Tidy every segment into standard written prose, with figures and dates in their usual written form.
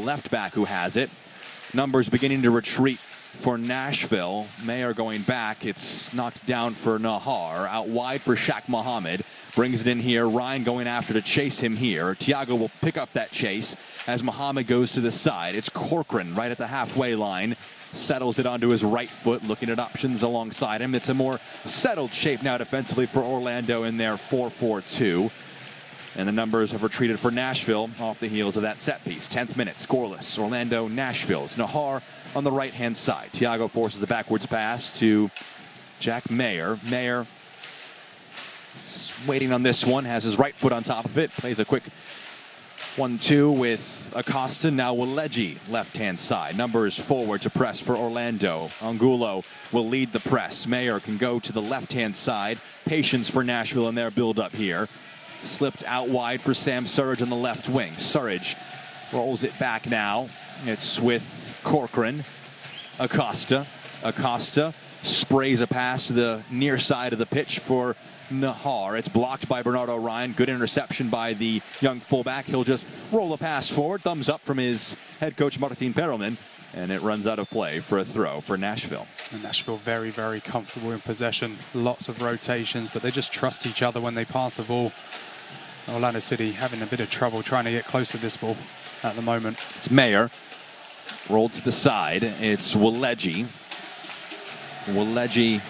left back who has it. Numbers beginning to retreat for Nashville. Mayer going back. It's knocked down for Nahar. Out wide for Shaq Mohammed. Brings it in here. Ryan going after to chase him here. Thiago will pick up that chase as Mohammed goes to the side. It's Corcoran right at the halfway line. Settles it onto his right foot, looking at options alongside him. It's a more settled shape now defensively for Orlando in their 4-4-2. And the numbers have retreated for Nashville off the heels of that set piece. 10th minute, scoreless. Orlando, Nashville. It's Nahar on the right-hand side. Thiago forces a backwards pass to Jack Mayer. Mayer waiting on this one, has his right foot on top of it. Plays a quick 1-2 with Acosta. Now Waleji, left-hand side. Numbers forward to press for Orlando. Angulo will lead the press. Mayer can go to the left-hand side. Patience for Nashville in their build-up here. Slipped out wide for Sam Surridge on the left wing. Surridge rolls it back now. It's with Corcoran. Acosta. Acosta sprays a pass to the near side of the pitch for Nahar. It's blocked by Bernardo Ryan. Good interception by the young fullback. He'll just roll a pass forward. Thumbs up from his head coach, Martin Perelman. And it runs out of play for a throw for Nashville. And Nashville very, very comfortable in possession. Lots of rotations, but they just trust each other when they pass the ball. Orlando City having a bit of trouble trying to get close to this ball at the moment. It's Mayer. Rolled to the side. It's Waleji. Waleji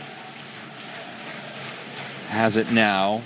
has it now.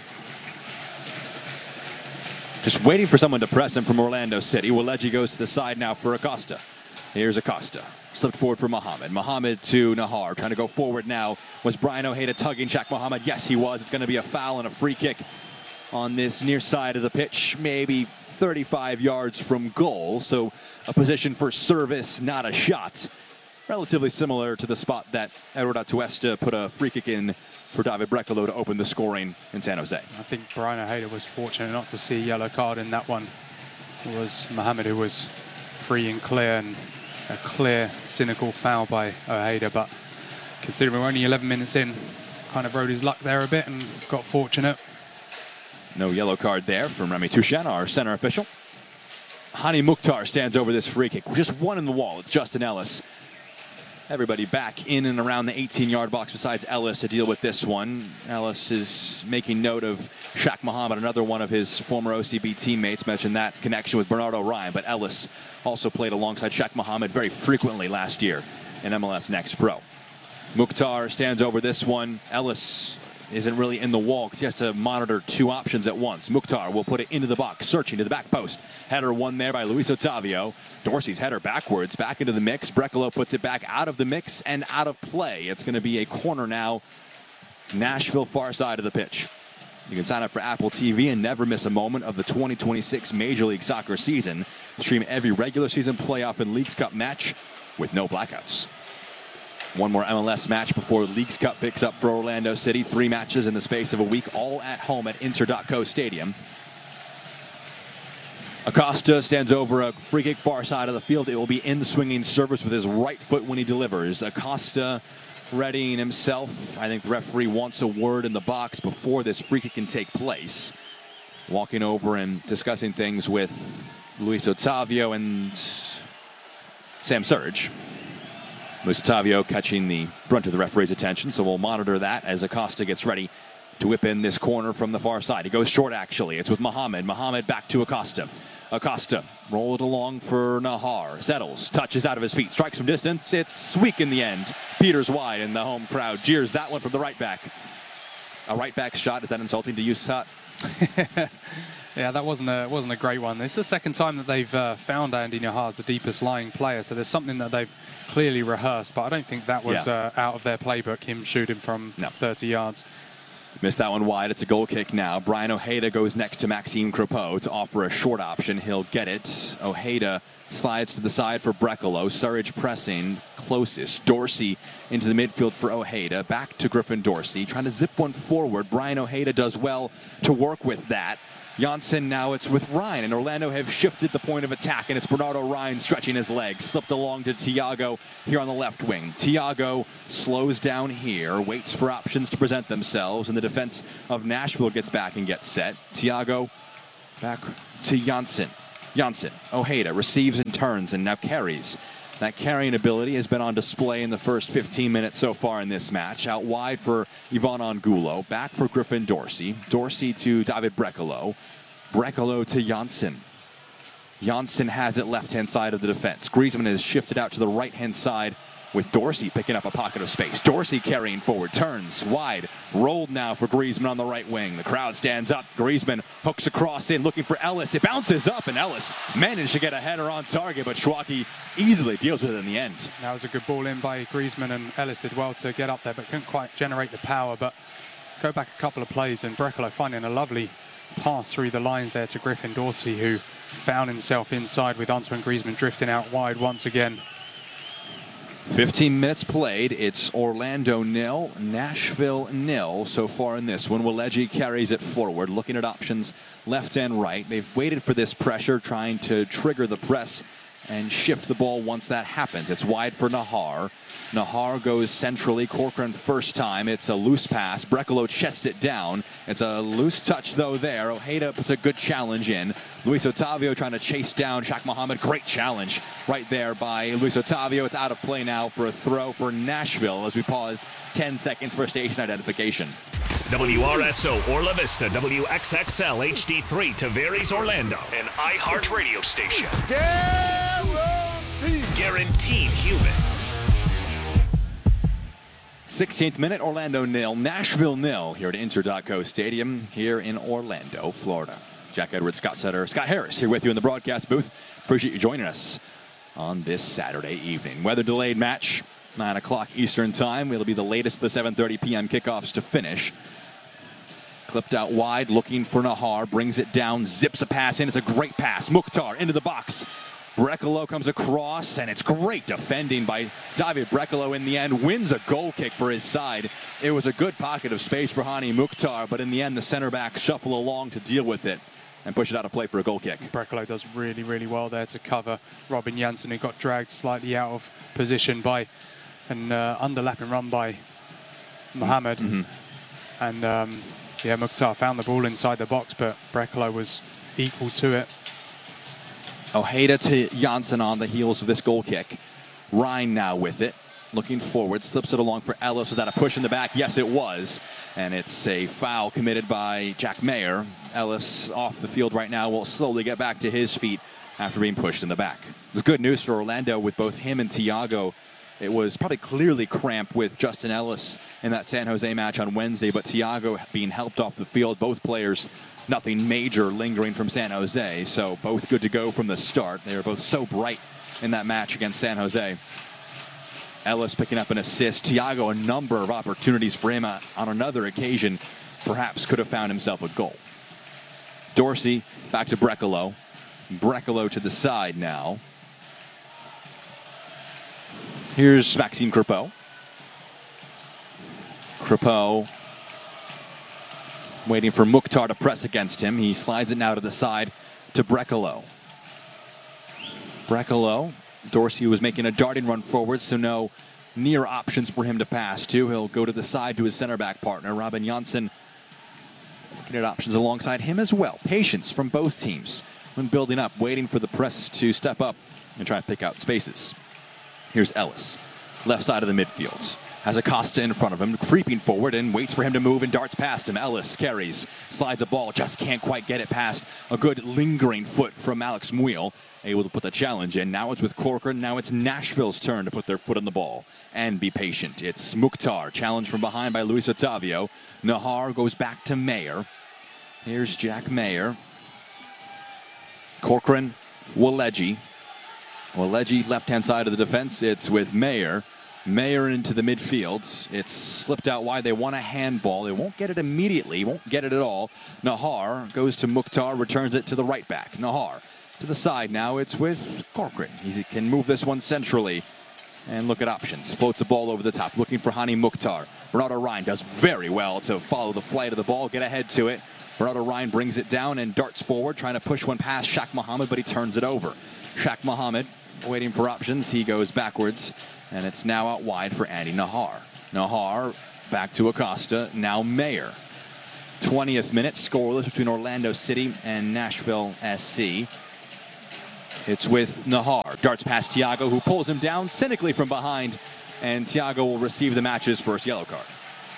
Just waiting for someone to press him from Orlando City. Waleji goes to the side now for Acosta. Here's Acosta. Slipped forward for Mohammed. Mohammed to Nahar. Trying to go forward now. Was Brian Ojeda tugging Shaq Mohammed? Yes, he was. It's going to be a foul and a free kick on this near side of the pitch. Maybe 35 yards from goal. So a position for service, not a shot. Relatively similar to the spot that Eduardo Atuesta put a free kick in for David Brecalo to open the scoring in San Jose. I think Brian Ojeda was fortunate not to see a yellow card in that one. It was Mohammed who was free and clear, and a clear, cynical foul by Ojeda. But considering we're only 11 minutes in, kind of rode his luck there a bit and got fortunate. No yellow card there from Remy Touchen, our center official. Hani Mukhtar stands over this free kick. Just one in the wall. It's Justin Ellis. Everybody back in and around the 18-yard box besides Ellis to deal with this one. Ellis is making note of Shaq Mohammed, another one of his former OCB teammates. Mentioned that connection with Bernardo Ryan, but Ellis also played alongside Shaq Mohammed very frequently last year in MLS Next Pro. Mukhtar stands over this one. Ellis isn't really in the wall because he has to monitor two options at once. Mukhtar will put it into the box, searching to the back post. Header won there by Luis Otavio. Dorsey's header backwards, back into the mix. Brecalo puts it back out of the mix and out of play. It's going to be a corner now. Nashville far side of the pitch. You can sign up for Apple TV and never miss a moment of the 2026 Major League Soccer season. Stream every regular season playoff and Leagues Cup match with no blackouts. One more MLS match before Leagues Cup picks up for Orlando City. 3 matches in the space of a week, all at home at Inter.co Stadium. Acosta stands over a free kick far side of the field. It will be in swinging service with his right foot when he delivers. Acosta readying himself. I think the referee wants a word in the box before this free kick can take place. Walking over and discussing things with Luis Otavio and Sam Surridge. Luis Otavio catching the brunt of the referee's attention, so we'll monitor that as Acosta gets ready to whip in this corner from the far side. He goes short, actually. It's with Mohammed. Mohammed back to Acosta. Acosta rolled along for Nahar. Settles, touches out of his feet, strikes from distance. It's weak in the end. Peters wide, and the home crowd jeers that one from the right back. A right back shot. Is that insulting to you, Scott? Yeah, that wasn't a great one. It's the second time that they've found Andy Nahar as the deepest lying player, so there's something that they've clearly rehearsed, but I don't think that was out of their playbook, him shooting from 30 yards. Missed that one wide. It's a goal kick now. Brian Ojeda goes next to Maxime Crepeau to offer a short option. He'll get it. Ojeda slides to the side for Brecalo. Surridge pressing closest. Dorsey into the midfield for Ojeda. Back to Griffin Dorsey. Trying to zip one forward. Brian Ojeda does well to work with that. Janssen, now it's with Ryan, and Orlando have shifted the point of attack, and it's Bernardo Ryan stretching his legs. Slipped along to Thiago here on the left wing. Thiago slows down here, waits for options to present themselves, and the defense of Nashville gets back and gets set. Thiago back to Janssen. Janssen, Ojeda receives and turns and now carries. That carrying ability has been on display in the first 15 minutes so far in this match. Out wide for Yvonne Angulo. Back for Griffin Dorsey. Dorsey to David Brekalo. Brekalo to Janssen. Janssen has it left-hand side of the defense. Griezmann has shifted out to the right-hand side with Dorsey picking up a pocket of space. Dorsey carrying forward, turns wide, rolled now for Griezmann on the right wing. The crowd stands up. Griezmann hooks across in, looking for Ellis. It bounces up, and Ellis managed to get a header on target, but Schwalke easily deals with it in the end. That was a good ball in by Griezmann, and Ellis did well to get up there, but couldn't quite generate the power. But go back a couple of plays, and Brekalo finding a lovely pass through the lines there to Griffin Dorsey, who found himself inside with Antoine Griezmann drifting out wide once again. 15 minutes played. It's Orlando 0, Nashville 0 so far in this one. Waleji carries it forward, looking at options left and right. They've waited for this pressure, trying to trigger the press and shift the ball once that happens. It's wide for Nahar. Nahar goes centrally. Corcoran first time. It's a loose pass. Brekalo chests it down. It's a loose touch, though, there. Ojeda puts a good challenge in. Luis Otavio trying to chase down Shaq Mohammed. Great challenge right there by Luis Otavio. It's out of play now for a throw for Nashville as we pause 10 seconds for station identification. WRSO Orla Vista, WXXL HD3 Tavares Orlando, an iHeartRadio station. Guaranteed human. 16th minute, Orlando 0, Nashville 0 here at Inter.co Stadium here in Orlando, Florida. Jack Edwards, Scott Sutter, Scott Harris here with you in the broadcast booth. Appreciate you joining us on this Saturday evening. Weather delayed match, 9 o'clock Eastern time. It'll be the latest of the 7:30 p.m. kickoffs to finish. Clipped out wide, looking for Nahar, brings it down, zips a pass in. It's a great pass. Mukhtar into the box. Brekalo comes across, and it's great defending by David Brekalo in the end. Wins a goal kick for his side. It was a good pocket of space for Hani Mukhtar, but in the end, the center backs shuffle along to deal with it and push it out of play for a goal kick. Brekalo does really, really well there to cover Robin Janssen, who got dragged slightly out of position by an underlapping run by Mohammed. And yeah, Mukhtar found the ball inside the box, but Brekalo was equal to it. Ojeda to Janssen on the heels of this goal kick. Ryan now with it, looking forward, slips it along for Ellis. Was that a push in the back? Yes, it was. And it's a foul committed by Jack Mayer. Ellis off the field right now, will slowly get back to his feet after being pushed in the back. It was good news for Orlando with both him and Thiago. It was probably clearly cramped with Justin Ellis in that San Jose match on Wednesday, but Thiago being helped off the field. Both players, nothing major lingering from San Jose, so both good to go from the start. They were both so bright in that match against San Jose. Ellis picking up an assist. Thiago, a number of opportunities for him on another occasion. Perhaps could have found himself a goal. Dorsey back to Brekalo. Brekalo to the side now. Here's Maxime Crepeau. Crepeau waiting for Mukhtar to press against him. He slides it now to the side to Brekalo. Brekalo, Dorsey was making a darting run forward, so no near options for him to pass to. He'll go to the side to his center back partner, Robin Janssen, looking at options alongside him as well. Patience from both teams when building up, waiting for the press to step up and try to pick out spaces. Here's Ellis, left side of the midfield. Has Acosta in front of him, creeping forward and waits for him to move and darts past him. Ellis carries, slides a ball, just can't quite get it past. A good lingering foot from Alex Muil, able to put the challenge in. Now it's with Corcoran, now it's Nashville's turn to put their foot on the ball and be patient. It's Mukhtar, challenged from behind by Luis Otavio. Nahar goes back to Mayer. Here's Jack Mayer. Corcoran, Waleji. Waleji, left-hand side of the defense. It's with Mayer. Mayer into the midfield. It's slipped out wide. They want a handball. They won't get it immediately. Won't get it at all. Nahar goes to Mukhtar, returns it to the right back. Nahar to the side now. It's with Corcoran. He can move this one centrally and look at options. Floats the ball over the top, looking for Hani Mukhtar. Bernardo Ryan does very well to follow the flight of the ball, get ahead to it. Bernardo Ryan brings it down and darts forward, trying to push one past Shaq Mohammed, but he turns it over. Shaq Mohammed waiting for options. He goes backwards, and it's now out wide for Andy Nahar. Nahar back to Acosta, now Mayer. 20th minute, scoreless between Orlando City and Nashville SC. It's with Nahar. Darts past Thiago, who pulls him down cynically from behind, and Thiago will receive the match's first yellow card.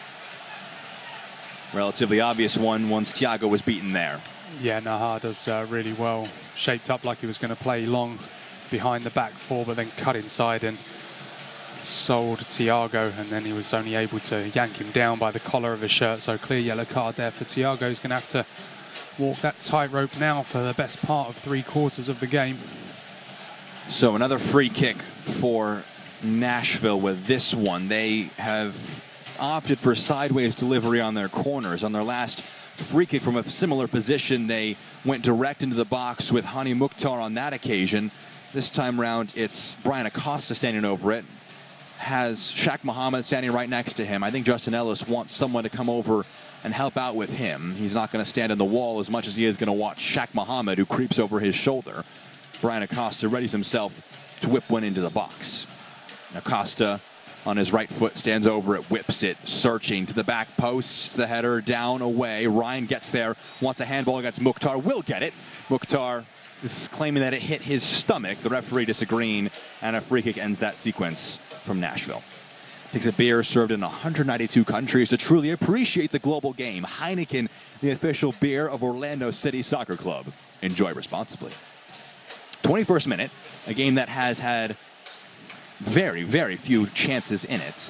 Relatively obvious one once Thiago was beaten there. Yeah, Nahar does really well. Shaped up like he was going to play long behind the back four, but then cut inside and sold Thiago, and then he was only able to yank him down by the collar of his shirt. So clear yellow card there for Thiago. He's going to have to walk that tightrope now for the best part of 3/4 of the game. So another free kick for Nashville with this one. They have opted for sideways delivery on their corners. On their last free kick from a similar position, they went direct into the box with Hani Mukhtar on that occasion. This time round, it's Brian Acosta standing over it. Has Shaq Mohammed standing right next to him. I think Justin Ellis wants someone to come over and help out with him. He's not going to stand in the wall as much as he is going to watch Shaq Mohammed, who creeps over his shoulder. Brian Acosta readies himself to whip one into the box. Acosta on his right foot stands over it, whips it, searching to the back post. The header down, away. Ryan gets there, wants a handball against Mukhtar, will get it. Mukhtar is claiming that it hit his stomach. The referee disagreeing, and a free kick ends that sequence from Nashville. Takes a beer served in 192 countries to truly appreciate the global game. Heineken, the official beer of Orlando City Soccer Club. Enjoy responsibly. 21st minute, a game that has had very, very few chances in it.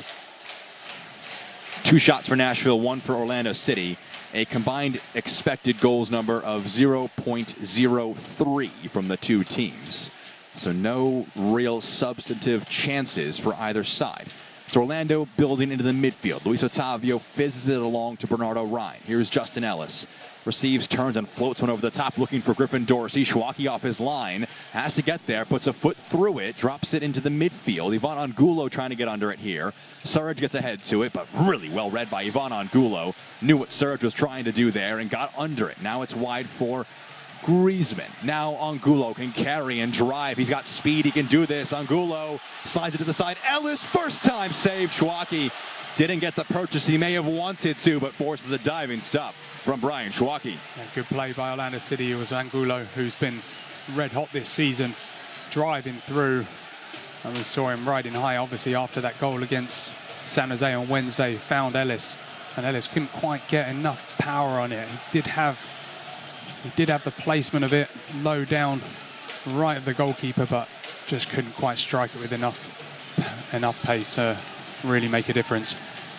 2 shots for Nashville, 1 for Orlando City. A combined expected goals number of 0.03 from the two teams. So no real substantive chances for either side. It's Orlando building into the midfield. Luis Otavio fizzes it along to Bernardo Ryan. Here's Justin Ellis. Receives, turns, and floats one over the top, looking for Griffin Dorsey. Schwacke off his line. Has to get there, puts a foot through it, drops it into the midfield. Ivan Angulo trying to get under it here. Surridge gets ahead to it, but really well read by Ivan Angulo. Knew what Surridge was trying to do there and got under it. Now it's wide for Griezmann. Now Angulo can carry and drive. He's got speed. He can do this. Angulo slides it to the side. Ellis, first time save. Schwacke didn't get the purchase he may have wanted to, but forces a diving stop from Brian Schwacke. Yeah, good play by Orlando City. It was Angulo, who's been red hot this season, driving through. And we saw him riding high, obviously, after that goal against San Jose on Wednesday. Found Ellis, and Ellis couldn't quite get enough power on it. He did have the placement of it low down, right of the goalkeeper, but just couldn't quite strike it with enough pace to really make a difference.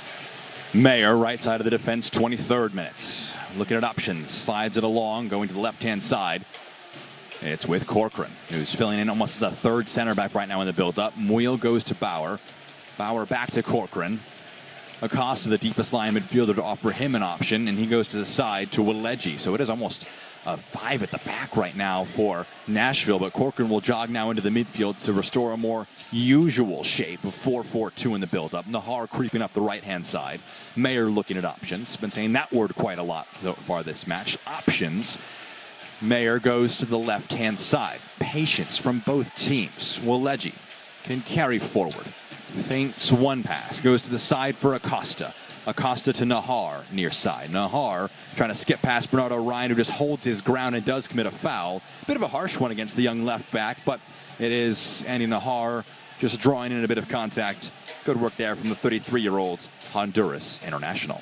Mayer, right side of the defense, 23rd minute. Looking at options, slides it along, going to the left-hand side. It's with Corcoran, who's filling in almost as a third center back right now in the build-up. Muil goes to Bauer. Bauer back to Corcoran. Acosta, the deepest line midfielder, to offer him an option, and he goes to the side to Waleji. So it is almost a 5 at the back right now for Nashville, but Corcoran will jog now into the midfield to restore a more usual shape of 4-4-2 in the build-up. Nahar creeping up the right-hand side. Mayer looking at options. Been saying that word quite a lot so far this match. Options. Mayer goes to the left-hand side. Patience from both teams. Waleji can carry forward. Feints one pass. Goes to the side for Acosta. Acosta to Nahar, near side. Nahar trying to skip past Bernardo Ryan, who just holds his ground and does commit a foul. Bit of a harsh one against the young left back, but it is Andy Nahar just drawing in a bit of contact. Good work there from the 33-year-old Honduras international.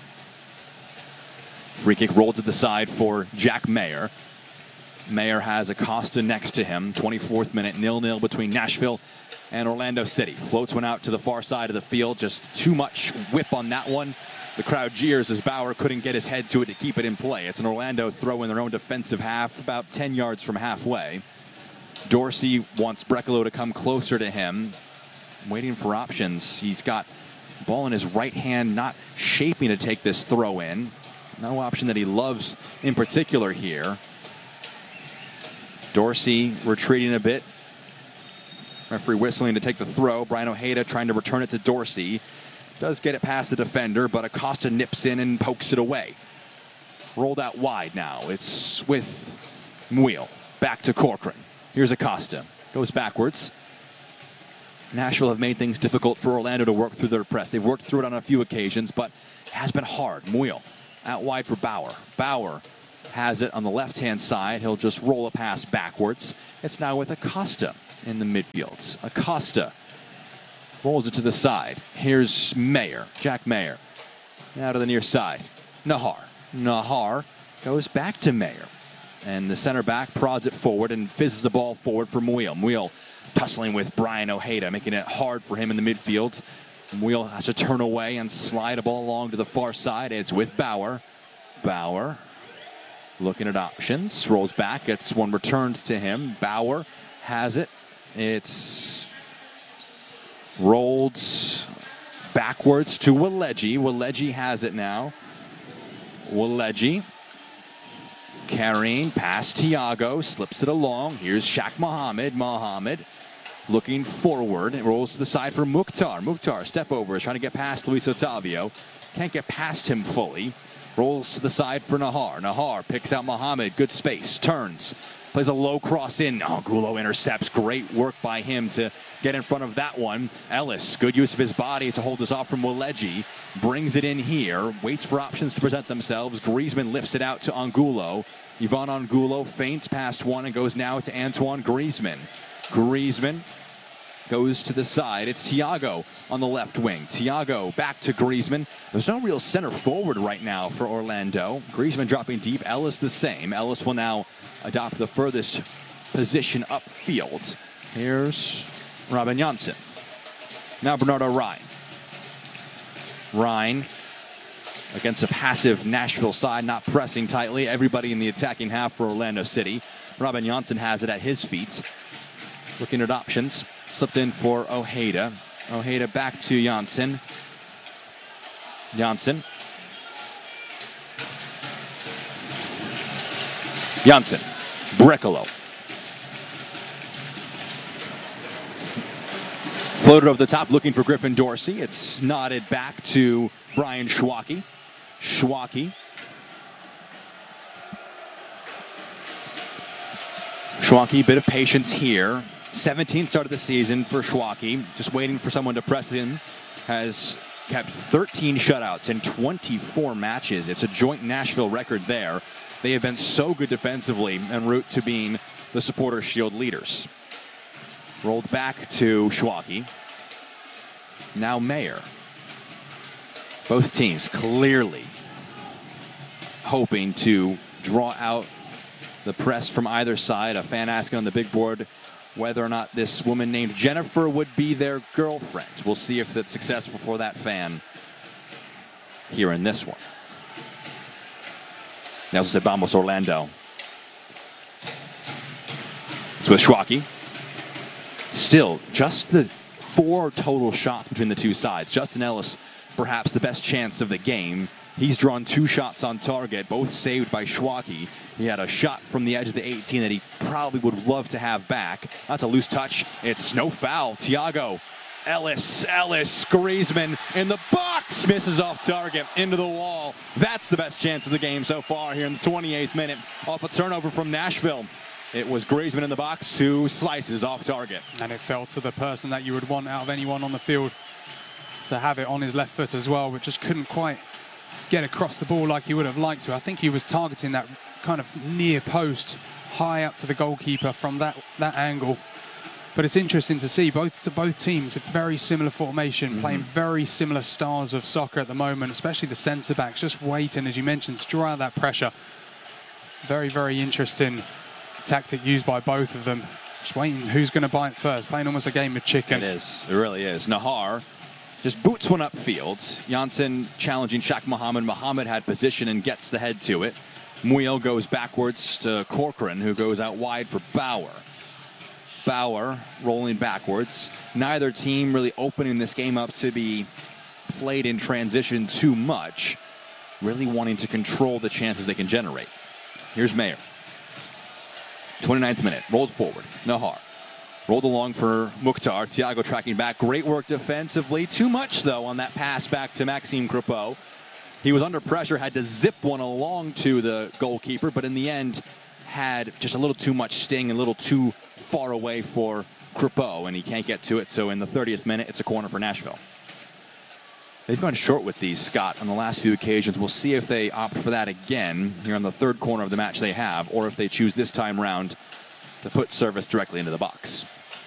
Free kick rolled to the side for Jack Mayer. Mayer has Acosta next to him. 24th minute, 0-0 between Nashville and Orlando City. Floats one out to the far side of the field. Just too much whip on that one. The crowd jeers as Bauer couldn't get his head to it to keep it in play. It's an Orlando throw in their own defensive half, about 10 yards from halfway. Dorsey wants Brekalo to come closer to him. Waiting for options. He's got the ball in his right hand, not shaping to take this throw in. No option that he loves in particular here. Dorsey retreating a bit. Referee whistling to take the throw. Brian Ojeda trying to return it to Dorsey. Does get it past the defender, but Acosta nips in and pokes it away. Rolled out wide now. It's with Muil. Back to Corcoran. Here's Acosta. Goes backwards. Nashville have made things difficult for Orlando to work through their press. They've worked through it on a few occasions, but it has been hard. Muil out wide for Bauer. Bauer has it on the left-hand side. He'll just roll a pass backwards. It's now with Acosta in the midfield. Acosta rolls it to the side. Here's Mayer, Jack Mayer. Now to the near side. Nahar. Nahar goes back to Mayer. And the center back prods it forward and fizzes the ball forward for Muil. Muil tussling with Brian Ojeda, making it hard for him in the midfield. Muil has to turn away and slide a ball along to the far side. It's with Bauer. Bauer looking at options. Rolls back. Gets one returned to him. Bauer has it. It's rolled backwards to Waleji. Waleji has it now. Waleji carrying past Thiago, slips it along. Here's Shaq Mohammed. Mohammed looking forward. It rolls to the side for Mukhtar. Mukhtar, step over, is trying to get past Luis Otavio. Can't get past him fully. Rolls to the side for Nahar. Nahar picks out Mohammed. Good space. Turns. Plays a low cross in. Angulo intercepts. Great work by him to get in front of that one. Ellis, good use of his body to hold this off from Waleji. Brings it in here. Waits for options to present themselves. Griezmann lifts it out to Angulo. Ivan Angulo feints past one and goes now to Antoine Griezmann. Griezmann goes to the side. It's Thiago on the left wing. Thiago back to Griezmann. There's no real center forward right now for Orlando. Griezmann dropping deep. Ellis the same. Ellis will now adopt the furthest position upfield. Here's Robin Janssen. Now Bernardo Rhine. Rhine against a passive Nashville side, not pressing tightly. Everybody in the attacking half for Orlando City. Robin Janssen has it at his feet. Looking at options. Slipped in for Ojeda. Ojeda back to Janssen. Janssen. Janssen. Brekalo. Floated over the top, looking for Griffin Dorsey. It's nodded back to Brian Schwacke. Schwacke. Schwacke, bit of patience here. 17th start of the season for Schwacke. Just waiting for someone to press in. Has kept 13 shutouts in 24 matches. It's a joint Nashville record there. They have been so good defensively en route to being the Supporters' Shield leaders. Rolled back to Schwacke. Now Mayer. Both teams clearly hoping to draw out the press from either side. A fan asking on the big board whether or not this woman named Jennifer would be their girlfriend. We'll see if that's successful for that fan here in this one. Nelson said, "Vamos Orlando." It's with Schwacke. Still, just the 4 total shots between the two sides. Justin Ellis, perhaps the best chance of the game. He's drawn 2 shots on target, both saved by Schwacke. He had a shot from the edge of the 18 that he probably would love to have back. That's a loose touch. It's no foul. Thiago, Ellis, Griezmann in the box. Misses off target, into the wall. That's the best chance of the game so far here in the 28th minute. Off a turnover from Nashville. It was Griezmann in the box who slices off target. And it fell to the person that you would want out of anyone on the field to have it on his left foot as well, but just couldn't quite get across the ball like he would have liked to. I think he was targeting that kind of near post, high up to the goalkeeper from that angle. But it's interesting to see both teams, a very similar formation, playing very similar styles of soccer at the moment, especially the centre-backs, just waiting, as you mentioned, to draw out that pressure. Very, very interesting tactic used by both of them. Just waiting who's going to bite first, playing almost a game of chicken. It is. It really is. Nahar just boots one upfield. Janssen challenging Shaq Mohammed. Mohammed had position and gets the head to it. Muil goes backwards to Corcoran, who goes out wide for Bauer. Bauer rolling backwards. Neither team really opening this game up to be played in transition too much. Really wanting to control the chances they can generate. Here's Mayer. 29th minute. Rolled forward. Nahar. Rolled along for Mukhtar. Thiago tracking back. Great work defensively. Too much, though, on that pass back to Maxime Crepeau. He was under pressure, had to zip one along to the goalkeeper, but in the end had just a little too much sting, a little too far away for Crepeau, and he can't get to it. So in the 30th minute, it's a corner for Nashville. They've gone short with these, Scott, on the last few occasions. We'll see if they opt for that again here on the third corner of the match they have, or if they choose this time round to put service directly into the box.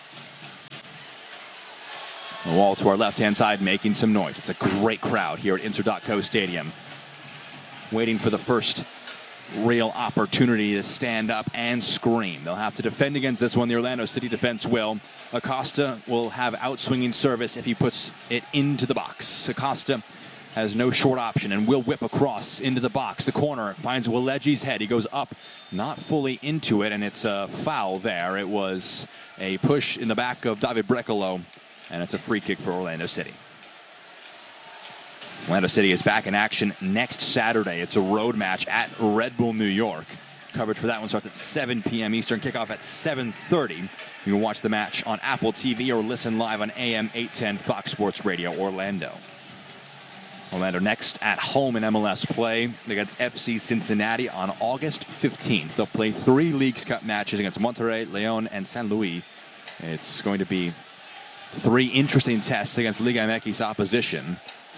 The wall to our left-hand side making some noise. It's a great crowd here at Inter.co Stadium, waiting for the first real opportunity to stand up and scream. They'll have to defend against this one. The Orlando City defense will. Acosta will have outswinging service if he puts it into the box. Acosta has no short option and will whip across into the box. The corner finds Walegi's head. He goes up, not fully into it, and it's a foul there. It was a push in the back of David Brecalo, and it's a free kick for Orlando City. Orlando City is back in action next Saturday. It's a road match at Red Bull New York. Coverage for that one starts at 7 p.m. Eastern, kickoff at 7:30. You can watch the match on Apple TV or listen live on AM 810 Fox Sports Radio Orlando. Orlando next at home in MLS play against FC Cincinnati on August 15th. They'll play 3 Leagues Cup matches against Monterrey, Leon, and San Luis. It's going to be 3 interesting tests against Liga MX opposition.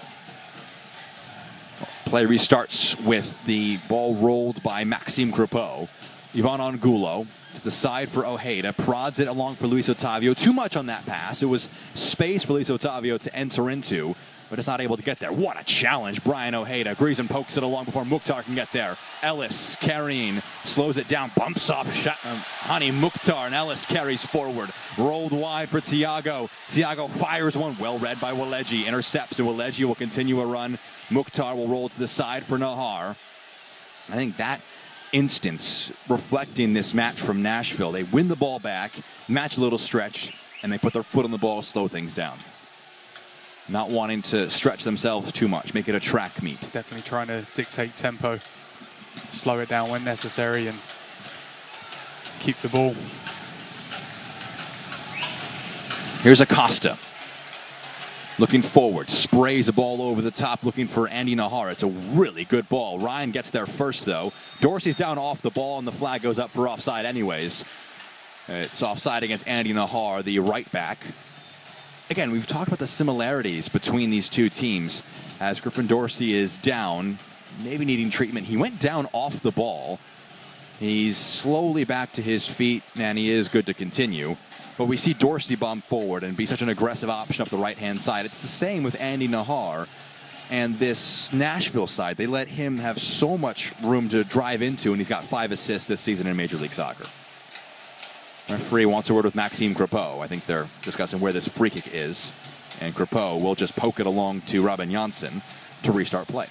Play restarts with the ball rolled by Maxime Crepeau. Ivan Angulo to the side for Ojeda. Prods it along for Luis Otavio. Too much on that pass. It was space for Luis Otavio to enter into, but it's not able to get there. What a challenge. Brian Ojeda. Griezmann pokes it along before Mukhtar can get there. Ellis carrying, slows it down, bumps off Hani Mukhtar, and Ellis carries forward. Rolled wide for Thiago. Thiago fires one, well read by Walegi. Intercepts, and Walegi will continue a run. Mukhtar will roll to the side for Nahar. I think that instance reflecting this match from Nashville. They win the ball back, match a little stretch, and they put their foot on the ball, slow things down. Not wanting to stretch themselves too much, make it a track meet. Definitely trying to dictate tempo, slow it down when necessary, and keep the ball. Here's Acosta. Looking forward, sprays a ball over the top, looking for Andy Nahar. It's a really good ball. Ryan gets there first, though. Dorsey's down off the ball, and the flag goes up for offside anyways. It's offside against Andy Nahar, the right back. Again, we've talked about the similarities between these two teams. As Griffin Dorsey is down, maybe needing treatment. He went down off the ball. He's slowly back to his feet, and he is good to continue. But we see Dorsey bomb forward and be such an aggressive option up the right-hand side. It's the same with Andy Nahar and this Nashville side. They let him have so much room to drive into, and he's got 5 assists this season in Major League Soccer. Referee wants a word with Maxime Crepeau. I think they're discussing where this free kick is, and Crepeau will just poke it along to Robin Janssen to restart play.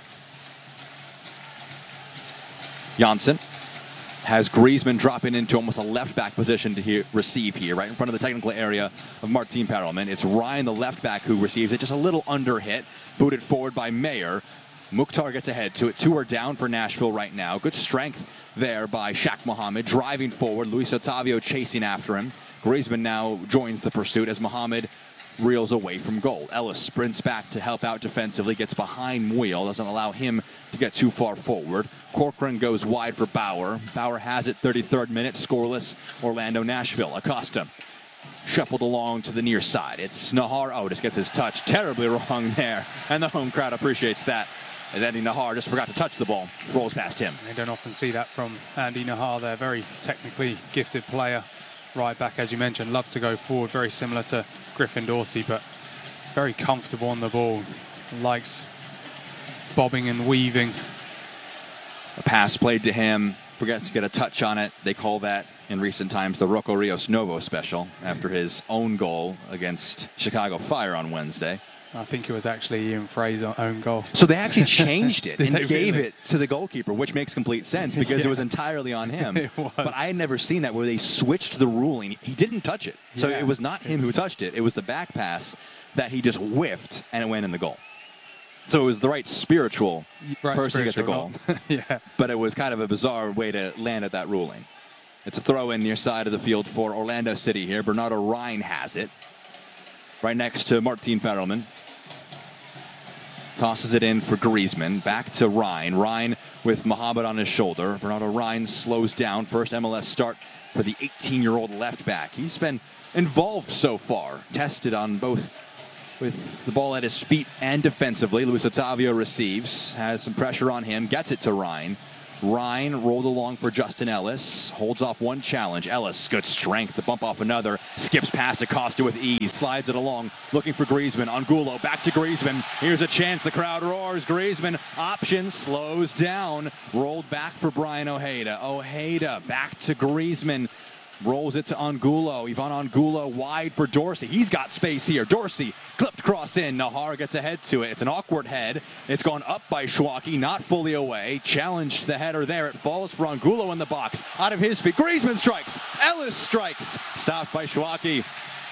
Janssen has Griezmann dropping into almost a left-back position to receive here, right in front of the technical area of Martin Perelman. It's Ryan, the left-back, who receives it. Just a little under-hit, booted forward by Mayer. Mukhtar gets ahead to it. 2 are down for Nashville right now. Good strength there by Shaq Mohammed, driving forward. Luis Otavio chasing after him. Griezmann now joins the pursuit as Mohammed reels away from goal. Ellis sprints back to help out defensively, gets behind Muil, doesn't allow him to get too far forward. Corcoran goes wide for Bauer. Bauer has it, 33rd minute, scoreless. Orlando, Nashville. Acosta shuffled along to the near side. It's Nahar. Oh, just gets his touch terribly wrong there, and the home crowd appreciates that, as Andy Nahar just forgot to touch the ball. Rolls past him. They don't often see that from Andy Nahar. They're a very technically gifted player. Right back, as you mentioned, loves to go forward, very similar to Griffin Dorsey, but very comfortable on the ball. Likes bobbing and weaving. A pass played to him, forgets to get a touch on it. They call that, in recent times, the Rocco Rios Novo special after his own goal against Chicago Fire on Wednesday. I think it was actually Ian Frey's own goal. So they actually changed it and gave really? it to the goalkeeper, which makes complete sense because it was entirely on him. It was. But I had never seen that where they switched the ruling. He didn't touch it. So Yeah, it was not him who touched it. It was the back pass that he just whiffed and it went in the goal. So it was the right spiritual person to get the goal. Yeah. But it was kind of a bizarre way to land at that ruling. It's a throw in near side of the field for Orlando City here. Bernardo Ryan has it. Right next to Martin Perelman. Tosses it in for Griezmann. Back to Ryan. Ryan with Mohammed on his shoulder. Bernardo Ryan slows down. First MLS start for the 18-year-old left back. He's been involved so far. Tested on both with the ball at his feet and defensively. Luis Otavio receives, has some pressure on him, gets it to Ryan. Ryan rolled along for Justin Ellis, holds off one challenge. Ellis, good strength to bump off another, skips past Acosta with ease, slides it along, looking for Griezmann. Angulo, back to Griezmann. Here's a chance, the crowd roars. Griezmann, option, slows down, rolled back for Brian Ojeda. Ojeda, back to Griezmann. Rolls it to Angulo. Ivan Angulo wide for Dorsey. He's got space here. Dorsey clipped cross in. Nahar gets ahead to it. It's an awkward head. It's gone up by Schwacke, not fully away. Challenged the header there. It falls for Angulo in the box. Out of his feet. Griezmann strikes. Ellis strikes. Stopped by Schwacke.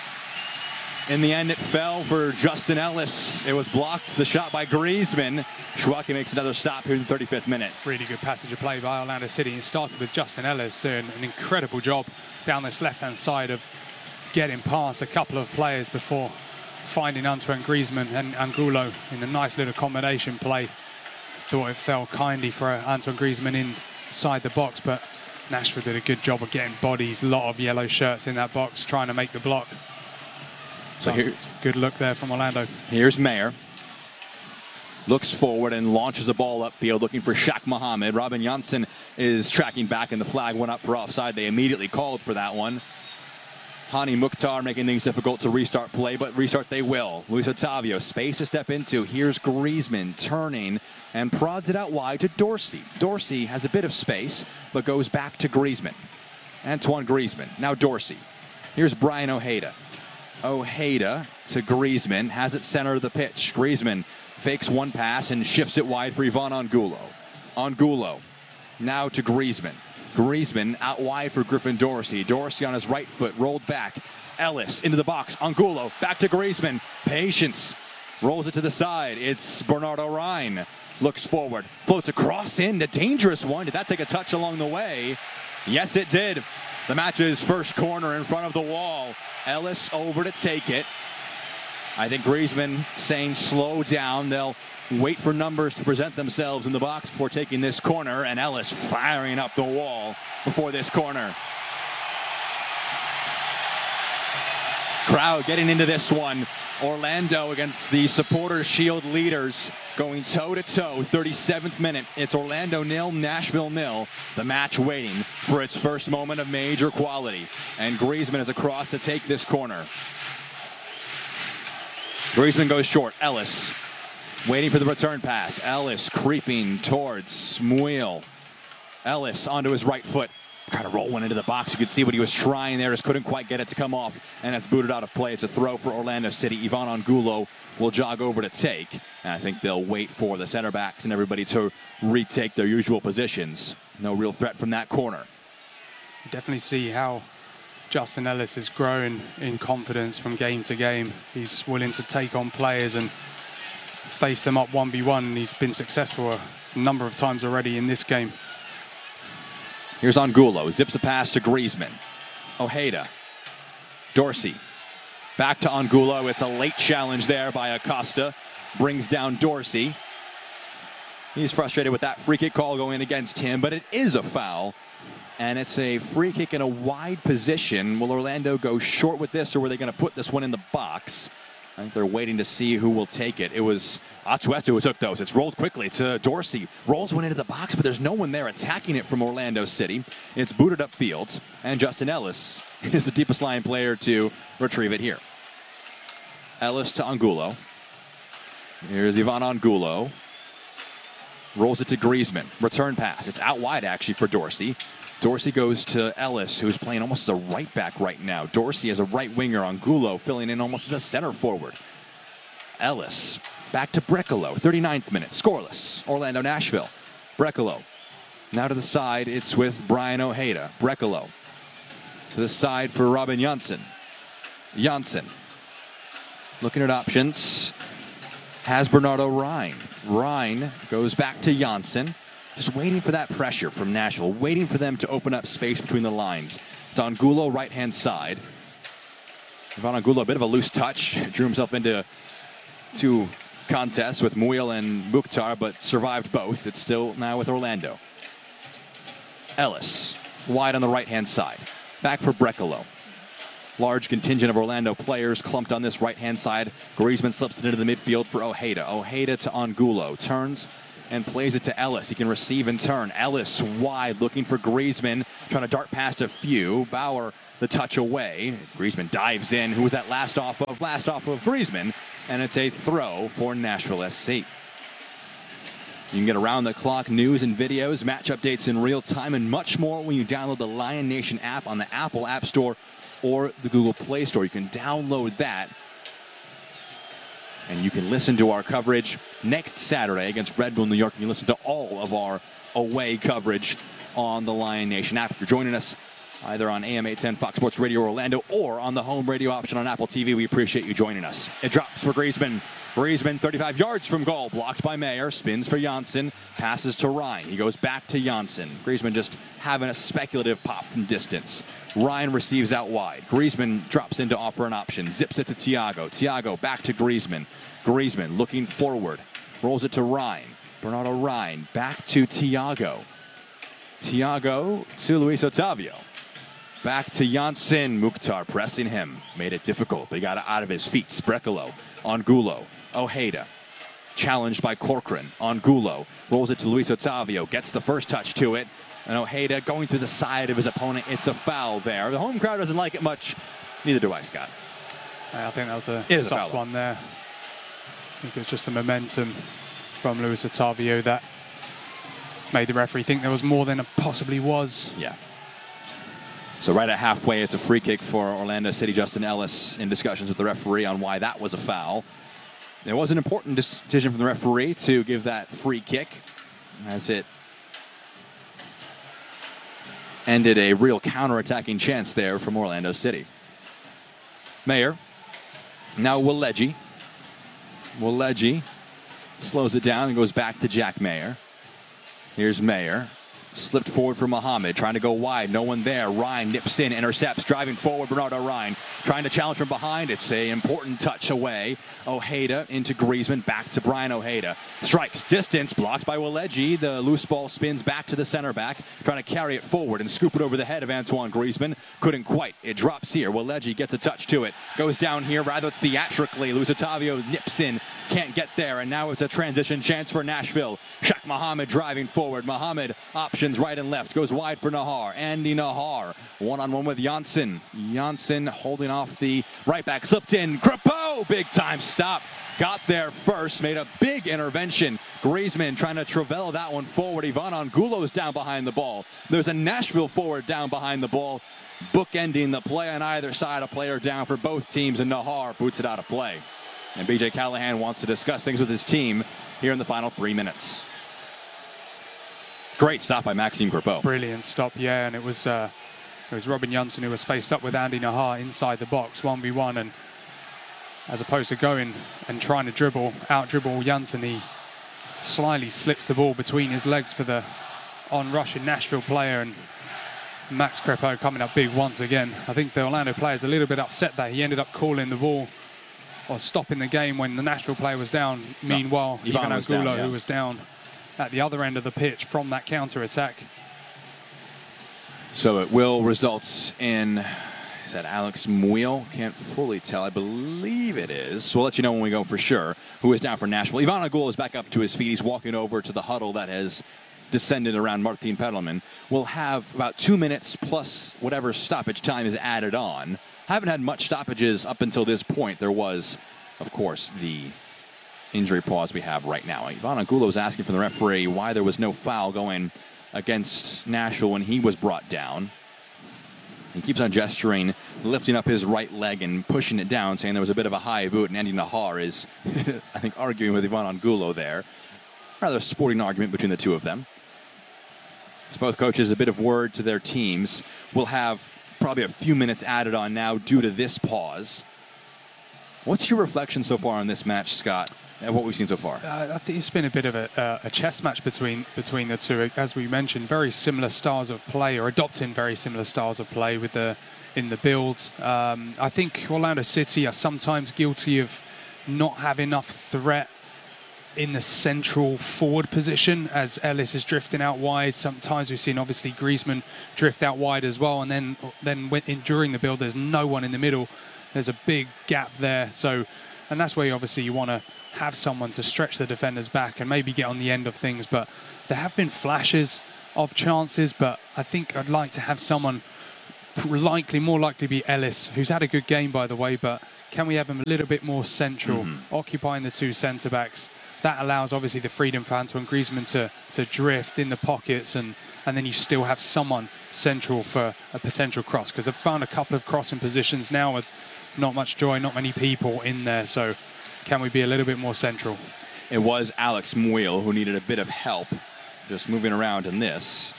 In the end, it fell for Justin Ellis. It was blocked, the shot by Griezmann. Schwacke makes another stop here in the 35th minute. Really good passage of play by Orlando City. It started with Justin Ellis doing an incredible job down this left-hand side of getting past a couple of players before finding Antoine Griezmann and Angulo in a nice little combination play. Thought it fell kindly for Antoine Griezmann inside the box, but Nashville did a good job of getting bodies. A lot of yellow shirts in that box trying to make the block. So here, good look there from Orlando. Here's Mayer. Looks forward and launches a ball upfield looking for Shaq Mohammed. Robin Janssen is tracking back and the flag went up for offside. They immediately called for that one. Hani Mukhtar making things difficult to restart play, but restart they will. Luis Otavio, space to step into. Here's Griezmann turning and prods it out wide to Dorsey. Dorsey has a bit of space, but goes back to Griezmann. Antoine Griezmann, now Dorsey. Here's Brian Ojeda. Ojeda to Griezmann, has it center of the pitch. Griezmann fakes one pass and shifts it wide for Ivan Angulo. Angulo now to Griezmann. Griezmann out wide for Griffin Dorsey. Dorsey on his right foot, rolled back. Ellis into the box. Angulo back to Griezmann. Patience. Rolls it to the side. It's Bernardo Rijn. Looks forward. Floats across in. The dangerous one. Did that take a touch along the way? Yes, it did. The match's first corner in front of the wall. Ellis over to take it. I think Griezmann saying slow down. They'll wait for numbers to present themselves in the box before taking this corner. And Ellis firing up the wall before this corner. Crowd getting into this one. Orlando against the Supporters Shield leaders going toe-to-toe. 37th minute. It's Orlando 0, Nashville 0. The match waiting for its first moment of major quality. And Griezmann is across to take this corner. Griezmann goes short. Ellis waiting for the return pass. Ellis creeping towards Muil. Ellis onto his right foot. Trying to roll one into the box. You could see what he was trying there. Just couldn't quite get it to come off. And it's booted out of play. It's a throw for Orlando City. Ivan Angulo will jog over to take. And I think they'll wait for the center backs and everybody to retake their usual positions. No real threat from that corner. You definitely see how Justin Ellis is growing in confidence from game to game. He's willing to take on players and face them up 1v1. And he's been successful a number of times already in this game. Here's Angulo, zips a pass to Griezmann. Ojeda, Dorsey, back to Angulo. It's a late challenge there by Acosta. Brings down Dorsey. He's frustrated with that free kick call going against him, but it is a foul. And it's a free kick in a wide position. Will Orlando go short with this, or were they going to put this one in the box? I think they're waiting to see who will take it. It was Atuestu who took those. It's rolled quickly to Dorsey. Rolls one into the box, but there's no one there attacking it from Orlando City. It's booted upfield, and Justin Ellis is the deepest line player to retrieve it here. Ellis to Angulo. Here's Ivan Angulo. Rolls it to Griezmann. Return pass. It's out wide, actually, for Dorsey. Dorsey goes to Ellis, who's playing almost as a right back right now. Dorsey as a right winger. Angulo filling in almost as a center forward. Ellis back to Brekalo. 39th minute. Scoreless. Orlando, Nashville. Brekalo. Now to the side. It's with Brian Ojeda. Brekalo. To the side for Robin Janssen. Janssen. Looking at options. Has Bernardo Rijn. Rijn goes back to Janssen. Just waiting for that pressure from Nashville, waiting for them to open up space between the lines. It's Angulo, right-hand side. Ivan Angulo, a bit of a loose touch. Drew himself into two contests with Muil and Mukhtar, but survived both. It's still now with Orlando. Ellis, wide on the right-hand side. Back for Brekalo. large contingent of Orlando players clumped on this right-hand side. Griezmann slips it into the midfield for Ojeda. Ojeda to Angulo. Turns and plays it to Ellis. He can receive and turn. Ellis wide, looking for Griezmann, trying to dart past a few. Bauer the touch away. Griezmann dives in. Who was that last off of? Last off of Griezmann. And it's a throw for Nashville SC. You can get around-the-clock news and videos, match updates in real time, and much more when you download the Lion Nation app on the Apple App Store or the Google Play Store. You can download that, and you can listen to our coverage next Saturday against Red Bull New York. You can listen to all of our away coverage on the Lion Nation app. If you're joining us either on AM 810 Fox Sports Radio Orlando or on the home radio option on Apple TV, we appreciate you joining us. It drops for Griezmann. Griezmann 35 yards from goal, blocked by Mayer, spins for Janssen, passes to Ryan. He goes back to Janssen. Griezmann just having a speculative pop from distance. Ryan receives out wide. Griezmann drops in to offer an option, zips it to Thiago. Thiago back to Griezmann. Griezmann looking forward, rolls it to Ryan. Bernardo Ryan back to Thiago. Thiago to Luis Otavio. Back to Janssen. Mukhtar pressing him. Made it difficult, but he got it out of his feet. Spreckolo. Angulo. Ojeda. Challenged by Corcoran. Angulo. Rolls it to Luis Otavio. Gets the first touch to it. And Ojeda going through the side of his opponent. It's a foul there. The home crowd doesn't like it much. Neither do I, Scott. I think that was a It is soft one there. I think it was just the momentum from Luis Otavio that made the referee think there was more than it possibly was. Yeah. So right at halfway, it's a free kick for Orlando City. Justin Ellis in discussions with the referee on why that was a foul. It was an important decision from the referee to give that free kick, as it ended a real counter-attacking chance there from Orlando City. Mayer. Now Waleji. Waleji slows it down and goes back to Jack Mayer. Here's Mayer. Slipped forward for Mohamed, trying to go wide. No one there. Ryan nips in, intercepts, driving forward. Bernardo Ryan trying to challenge from behind. It's an important touch away. Ojeda into Griezmann, back to Brian Ojeda. Strikes distance, blocked by Waleji. The loose ball spins back to the center back, trying to carry it forward and scoop it over the head of Antoine Griezmann. Couldn't quite. It drops here. Waleji gets a touch to it. Goes down here rather theatrically. Luis Otavio nips in, can't get there, and now it's a transition chance for Nashville. Shaq Mohamed driving forward. Mohamed options right and left, goes wide for Nahar. Andy Nahar one-on-one with Janssen. Janssen holding off the right back, slipped in. Crepeau, big time stop. Got there first, made a big intervention. Griezmann trying to Travella that one forward. Ivan Angulo's down behind the ball. There's a Nashville forward down behind the ball, bookending the play on either side. A player down for both teams, and Nahar boots it out of play. And BJ Callahan wants to discuss things with his team here in the final 3 minutes. Great stop by Maxime Crepeau. Brilliant stop, yeah, and it was Robin Janssen who was faced up with Andy Nahar inside the box, 1v1, and as opposed to going and trying to out-dribble Janssen, he slyly slips the ball between his legs for the on-rushing Nashville player, and Max Crepeau coming up big once again. I think the Orlando player is a little bit upset that he ended up calling the ball or stopping the game when the Nashville player was down. Meanwhile, Ivan Angulo, who was down at the other end of the pitch from that counter-attack. So it will result in, is that Alex Muil? Can't fully tell. I believe it is. We'll let you know when we go for sure who is down for Nashville. Ivan Angulo is back up to his feet. He's walking over to the huddle that has descended around Martin Perelman. We'll have about 2 minutes plus whatever stoppage time is added on. Haven't had much stoppages up until this point. There was, of course, the injury pause we have right now. Ivan Angulo was asking from the referee why there was no foul going against Nashville when he was brought down. He keeps on gesturing, lifting up his right leg and pushing it down, saying there was a bit of a high boot, and Andy Nahar is, I think, arguing with Ivan Angulo there. Rather sporting argument between the two of them. So both coaches, a bit of word to their teams. We'll have probably a few minutes added on now due to this pause. What's your reflection so far on this match, Scott, and what we've seen so far? I think it's been a bit of a chess match between the two. As we mentioned, very similar styles of play, or adopting very similar styles of play in the builds. I think Orlando City are sometimes guilty of not having enough threat in the central forward position as Ellis is drifting out wide. Sometimes we've seen obviously Griezmann drift out wide as well, and then during the build there's no one in the middle. There's a big gap there, and that's where obviously you want to have someone to stretch the defenders back and maybe get on the end of things. But there have been flashes of chances, but I think I'd like to have someone more likely be Ellis, who's had a good game by the way, but can we have him a little bit more central, occupying the two centre backs? That allows obviously the freedom for Antoine Griezmann to drift in the pockets, and then you still have someone central for a potential cross, because I've found a couple of crossing positions now with not much joy, not many people in there. So can we be a little bit more central? It was Alex Muyl who needed a bit of help just moving around in this.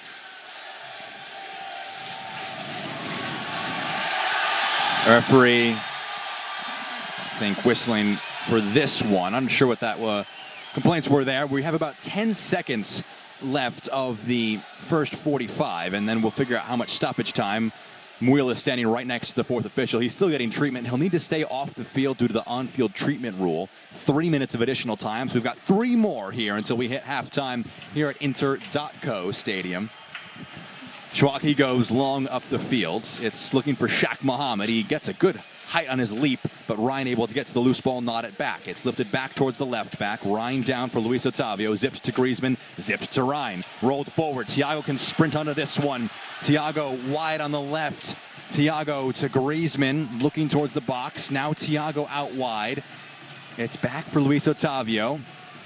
Referee, I think, whistling for this one. I'm not sure what that complaints were there. We have about 10 seconds left of the first 45, and then we'll figure out how much stoppage time. Muyl is standing right next to the fourth official. He's still getting treatment. He'll need to stay off the field due to the on-field treatment rule. 3 minutes of additional time. So we've got 3 more here until we hit halftime here at Inter.co Stadium. Chouaki goes long up the field. It's looking for Shaq Mohammed. He gets a good height on his leap, but Ryan able to get to the loose ball, nod it back. It's lifted back towards the left back. Ryan down for Luis Otavio. Zips to Griezmann. Zips to Ryan. Rolled forward. Thiago can sprint onto this one. Thiago wide on the left. Thiago to Griezmann, looking towards the box. Now Thiago out wide. It's back for Luis Otavio.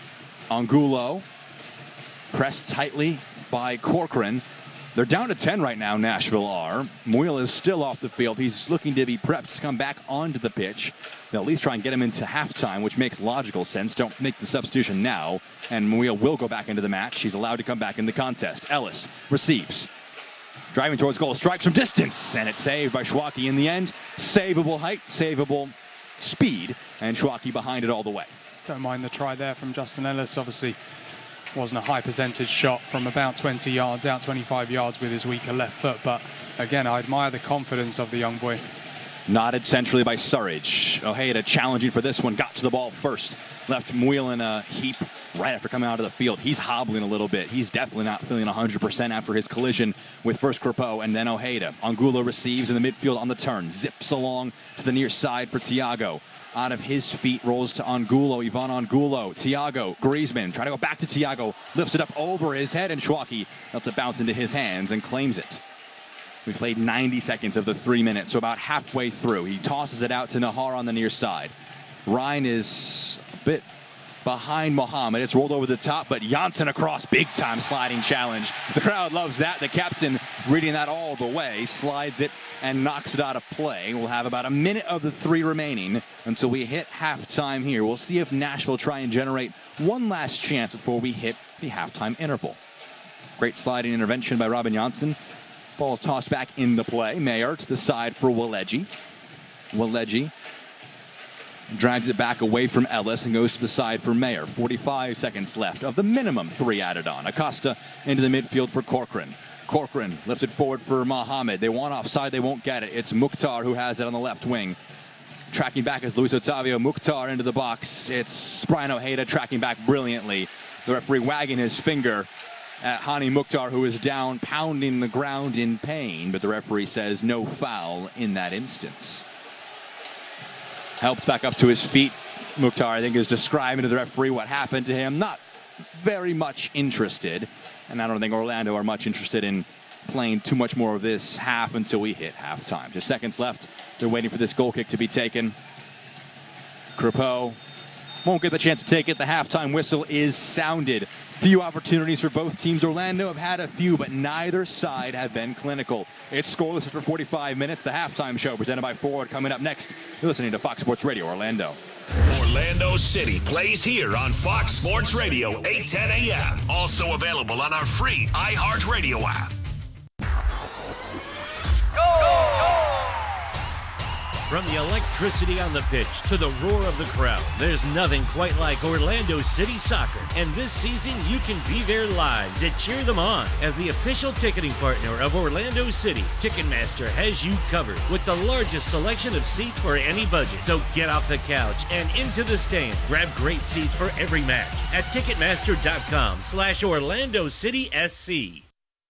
Angulo pressed tightly by Corcoran. They're down to 10 right now, Nashville are. Muyl is still off the field. He's looking to be prepped to come back onto the pitch. They'll at least try and get him into halftime, which makes logical sense. Don't make the substitution now. And Muyl will go back into the match. He's allowed to come back in the contest. Ellis receives. Driving towards goal, strikes from distance. And it's saved by Chouaki in the end. Savable height, savable speed. And Chouaki behind it all the way. Don't mind the try there from Justin Ellis. Obviously, wasn't a high percentage shot from about 20 yards out, 25 yards with his weaker left foot. But again, I admire the confidence of the young boy. Knotted centrally by Surridge. Ojeda challenging for this one. Got to the ball first. Left Muyl in a heap right after coming out of the field. He's hobbling a little bit. He's definitely not feeling 100% after his collision with first Crepeau and then Ojeda. Angulo receives in the midfield on the turn. Zips along to the near side for Thiago. Out of his feet, rolls to Angulo, Ivan Angulo. Thiago, Griezmann, trying to go back to Thiago. Lifts it up over his head, and Chouaki lets it bounce into his hands and claims it. We've played 90 seconds of the 3 minutes, so about halfway through. He tosses it out to Nahar on the near side. Ryan is a bit behind Mohammed. It's rolled over the top, but Janssen across, big-time sliding challenge. The crowd loves that. The captain reading that all the way, slides it and knocks it out of play. We'll have about a minute of the 3 remaining until we hit halftime here. We'll see if Nashville try and generate one last chance before we hit the halftime interval. Great sliding intervention by Robin Janssen. Ball is tossed back into play. Mayer to the side for Waleji. Waleji drags it back away from Ellis and goes to the side for Mayer. 45 seconds left of the minimum 3 added on. Acosta into the midfield for Corcoran. Corcoran lifted forward for Mohammed. They want offside, they won't get it. It's Mukhtar who has it on the left wing. Tracking back is Luis Otavio. Mukhtar into the box. It's Brian Ojeda tracking back brilliantly. The referee wagging his finger at Hani Mukhtar, who is down, pounding the ground in pain, but the referee says no foul in that instance. Helped back up to his feet. Mukhtar, I think, is describing to the referee what happened to him. Not very much interested, and I don't think Orlando are much interested in playing too much more of this half until we hit halftime. Just seconds left. They're waiting for this goal kick to be taken. Crepeau won't get the chance to take it. The halftime whistle is sounded. Few opportunities for both teams. Orlando have had a few, but neither side have been clinical. It's scoreless after 45 minutes. The halftime show presented by Ford coming up next. You're listening to Fox Sports Radio Orlando. Orlando City plays here on Fox Sports Radio, 8:10 a.m. Also available on our free iHeartRadio app. From the electricity on the pitch to the roar of the crowd, there's nothing quite like Orlando City Soccer. And this season, you can be there live to cheer them on. As the official ticketing partner of Orlando City, Ticketmaster has you covered with the largest selection of seats for any budget. So get off the couch and into the stand. Grab great seats for every match at Ticketmaster.com/Orlando City SC.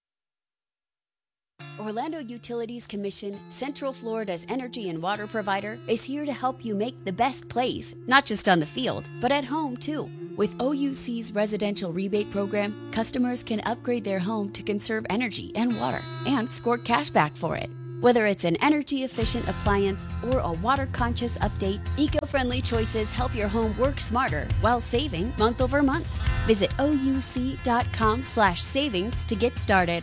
Orlando Utilities Commission, Central Florida's energy and water provider, is here to help you make the best plays, not just on the field, but at home too. With OUC's residential rebate program, customers can upgrade their home to conserve energy and water and score cash back for it. Whether it's an energy-efficient appliance or a water-conscious update, eco-friendly choices help your home work smarter while saving month over month. Visit ouc.com/savings to get started.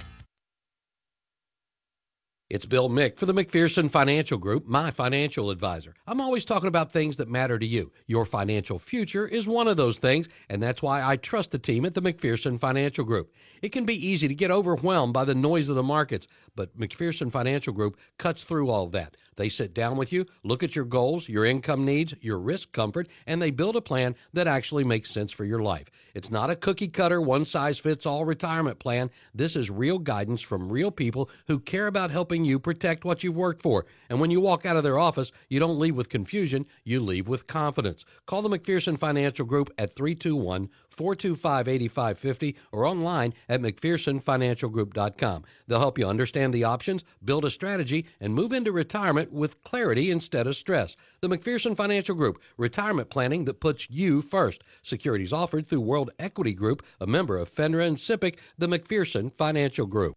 It's Bill Mick for the McPherson Financial Group, my financial advisor. I'm always talking about things that matter to you. Your financial future is one of those things, and that's why I trust the team at the McPherson Financial Group. It can be easy to get overwhelmed by the noise of the markets, but McPherson Financial Group cuts through all of that. They sit down with you, look at your goals, your income needs, your risk comfort, and they build a plan that actually makes sense for your life. It's not a cookie-cutter, one-size-fits-all retirement plan. This is real guidance from real people who care about helping you protect what you've worked for. And when you walk out of their office, you don't leave with confusion, you leave with confidence. Call the McPherson Financial Group at 321-425-8550 or online at McPhersonFinancialGroup.com. They'll help you understand the options, build a strategy, and move into retirement with clarity instead of stress. The McPherson Financial Group, retirement planning that puts you first. Securities offered through World Equity Group, a member of FINRA and SIPC, the McPherson Financial Group.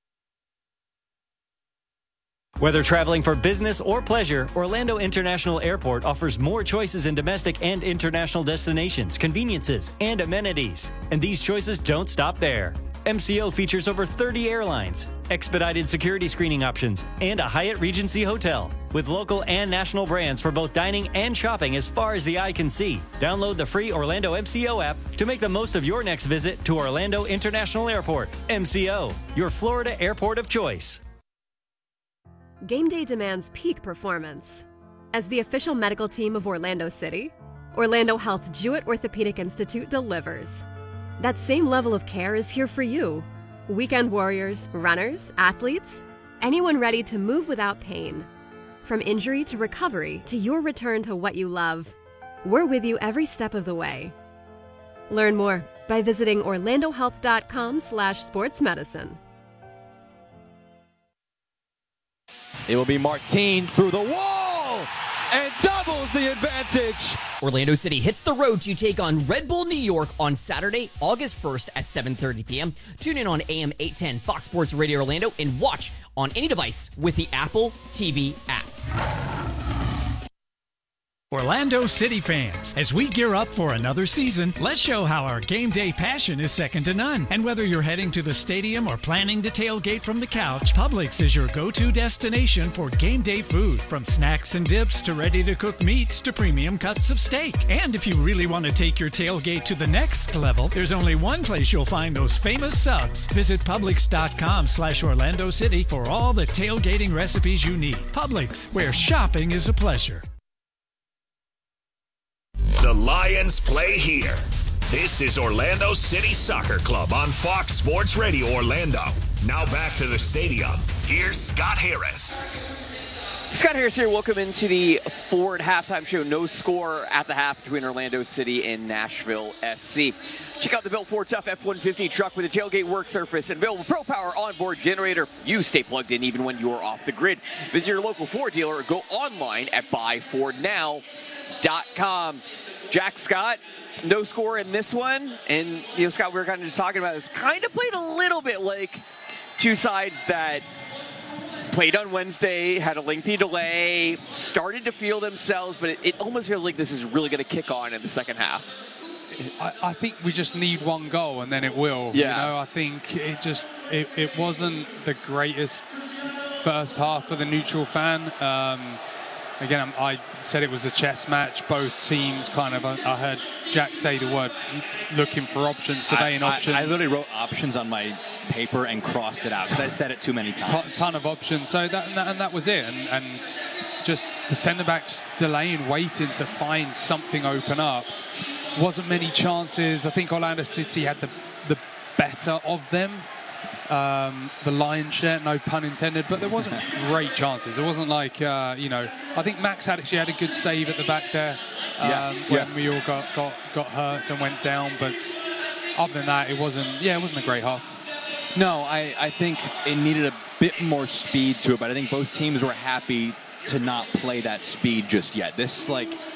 Whether traveling for business or pleasure, Orlando International Airport offers more choices in domestic and international destinations, conveniences, and amenities. And these choices don't stop there. MCO features over 30 airlines, expedited security screening options, and a Hyatt Regency hotel. With local and national brands for both dining and shopping as far as the eye can see. Download the free Orlando MCO app to make the most of your next visit to Orlando International Airport. MCO, your Florida airport of choice. Game day demands peak performance. As the official medical team of Orlando City, Orlando Health Jewett Orthopedic Institute delivers. That same level of care is here for you. Weekend warriors, runners, athletes, anyone ready to move without pain. From injury to recovery to your return to what you love, we're with you every step of the way. Learn more by visiting orlandohealth.com/sportsmedicine. It will be Martin through the wall and doubles the advantage. Orlando City hits the road to take on Red Bull New York on Saturday, August 1st at 7:30 p.m. Tune in on AM 810 Fox Sports Radio Orlando and watch on any device with the Apple TV app. Orlando City fans, as we gear up for another season, let's show how our game day passion is second to none. And whether you're heading to the stadium or planning to tailgate from the couch, Publix is your go-to destination for game day food. From snacks and dips to ready-to-cook meats to premium cuts of steak. And if you really want to take your tailgate to the next level, there's only one place you'll find those famous subs. Visit Publix.com/Orlando City for all the tailgating recipes you need. Publix, where shopping is a pleasure. The Lions play here. This is Orlando City Soccer Club on Fox Sports Radio Orlando. Now back to the stadium. Here's Scott Harris. Scott Harris here. Welcome into the Ford halftime show. No score at the half between Orlando City and Nashville SC. Check out the Built Ford Tough F-150 truck with a tailgate work surface and available Pro Power onboard generator. You stay plugged in even when you're off the grid. Visit your local Ford dealer or go online at buyfordnow.com. Jack, Scott, no score in this one. And, Scott, we were kind of just talking about this. Kind of played a little bit like two sides that played on Wednesday, had a lengthy delay, started to feel themselves, but it almost feels like this is really going to kick on in the second half. I think we just need one goal and then it will. Yeah. I think it wasn't the greatest first half for the neutral fan. Again, I said it was a chess match. Both teams kind of, I heard Jack say the word looking for options, surveying options. I literally wrote options on my paper and crossed it out because I said it too many times. Ton of options. So that was it. And just the centre-backs delaying, waiting to find something open up. Wasn't many chances. I think Orlando City had the better of them. The lion's share, no pun intended, but there wasn't great chances. It wasn't like, I think Max actually had a good save at the back there when we all got hurt and went down. But other than that, it wasn't a great half. No, I think it needed a bit more speed to it, but I think both teams were happy to not play that speed just yet. This,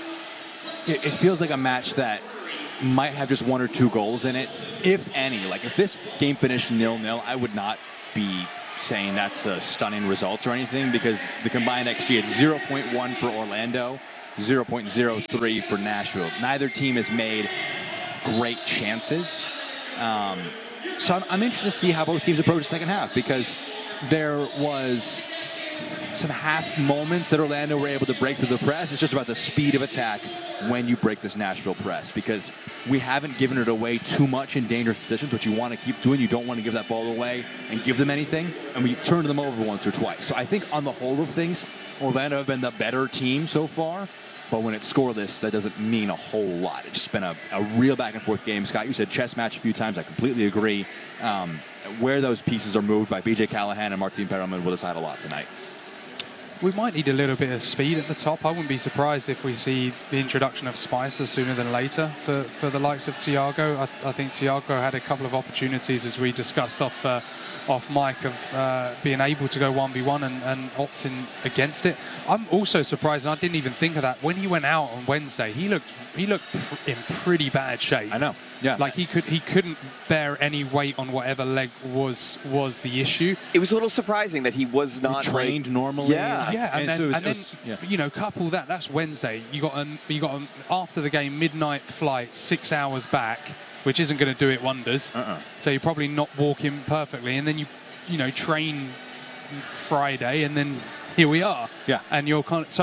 it feels like a match that might have just 1 or 2 goals in it, if any. Like, if this game finished 0-0, I would not be saying that's a stunning result or anything, because the combined XG is 0.1 for Orlando, 0.03 for Nashville. Neither team has made great chances. So I'm interested to see how both teams approach the second half, because there was some half moments that Orlando were able to break through the press. It's just about the speed of attack when you break this Nashville press, because we haven't given it away too much in dangerous positions, which you want to keep doing. You don't want to give that ball away and give them anything, and we turn them over once or twice. So I think on the whole of things, Orlando have been the better team so far, but when it's scoreless, that doesn't mean a whole lot. It's just been a real back-and-forth game. Scott, you said chess match a few times. I completely agree. Where those pieces are moved by B.J. Callahan and Martin Perelman will decide a lot tonight. We might need a little bit of speed at the top. I wouldn't be surprised if we see the introduction of Spicer sooner than later for the likes of Thiago. I think Thiago had a couple of opportunities, as we discussed off mic, of being able to go 1v1 and opting against it. I'm also surprised, and I didn't even think of that, when he went out on Wednesday, he looked in pretty bad shape. I know. Yeah. Like he couldn't bear any weight on whatever leg was the issue. It was a little surprising that he was not trained normally. Yeah, and then couple that's Wednesday. You got an after the game midnight flight, 6 hours back, which isn't going to do it wonders. So you're probably not walking perfectly, and then you train Friday, and then here we are. Yeah, and you're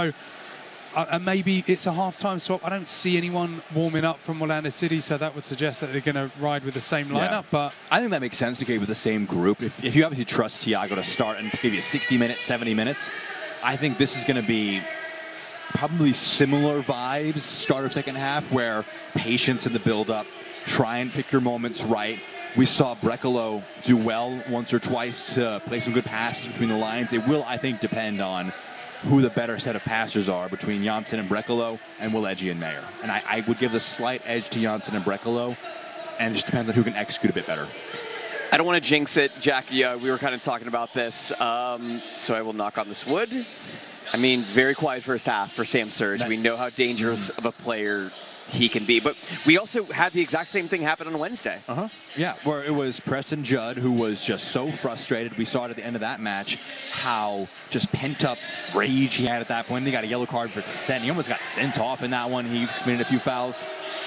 and maybe it's a half-time swap. I don't see anyone warming up from Orlando City, so that would suggest that they're going to ride with the same lineup. Yeah. But I think that makes sense to go with the same group. If you obviously trust Thiago to start and give you 60 minutes, 70 minutes, I think this is going to be probably similar vibes, start of second half, where patience in the build-up, try and pick your moments right. We saw Brekalo do well once or twice to play some good passes between the lines. It will, I think, depend on who the better set of passers are between Janssen and Brekalo, and will Edgy and Mayer. And I would give the slight edge to Janssen and Brekalo, and it just depends on who can execute a bit better. I don't want to jinx it, Jackie. We were kind of talking about this, so I will knock on this wood. I mean, very quiet first half for Sam Surge. We know how dangerous of a player he can be. But we also had the exact same thing happen on Wednesday. Yeah, where it was Preston Judd who was just so frustrated. We saw it at the end of that match, how just pent-up rage he had at that point. He got a yellow card for dissent. He almost got sent off in that one. He committed a few fouls.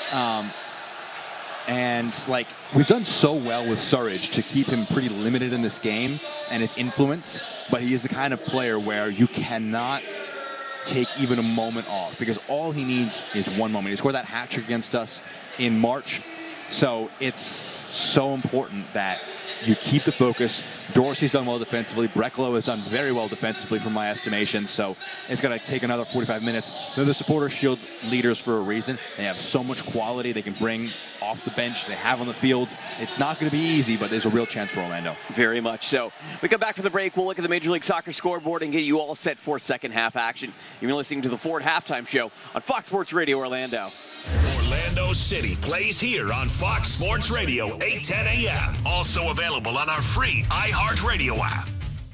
And, we've done so well with Surridge to keep him pretty limited in this game and his influence, but he is the kind of player where you cannot take even a moment off, because all he needs is one moment. He scored that hat trick against us in March, so it's so important that you keep the focus. Dorsey's done well defensively. Brekalo has done very well defensively from my estimation, so it's going to take another 45 minutes. They're the Supporter Shield leaders for a reason. They have so much quality they can bring off the bench, they have on the field. It's not going to be easy, but there's a real chance for Orlando. Very much so. We come back from the break. We'll look at the Major League Soccer scoreboard and get you all set for second half action. You've been listening to the Ford Halftime Show on Fox Sports Radio Orlando. Orlando City plays here on Fox Sports Radio, 8:10 a.m. Also available on our free iHeartRadio app.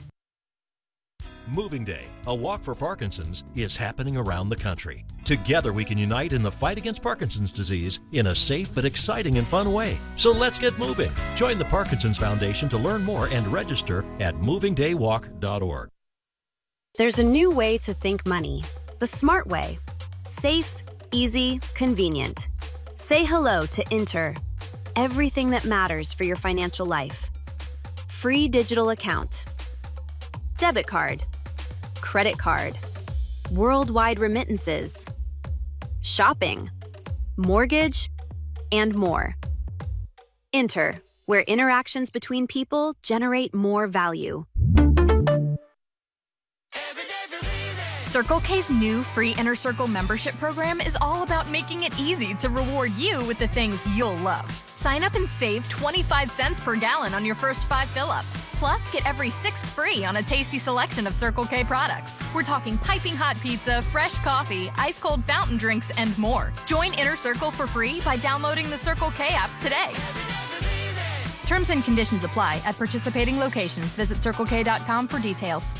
Moving Day, a walk for Parkinson's, is happening around the country. Together we can unite in the fight against Parkinson's disease in a safe but exciting and fun way. So let's get moving. Join the Parkinson's Foundation to learn more and register at movingdaywalk.org. There's a new way to think money. The smart way. Safe, easy, convenient. Say hello to Inter. Everything that matters for your financial life. Free digital account. Debit card. Credit card. Worldwide remittances. Shopping. Mortgage. And more. Inter, where interactions between people generate more value. Circle K's new free Inner Circle membership program is all about making it easy to reward you with the things you'll love. Sign up and save 25 cents per gallon on your first 5 fill-ups. Plus, get every 6th free on a tasty selection of Circle K products. We're talking piping hot pizza, fresh coffee, ice-cold fountain drinks, and more. Join Inner Circle for free by downloading the Circle K app today. Terms and conditions apply at participating locations. Visit CircleK.com for details.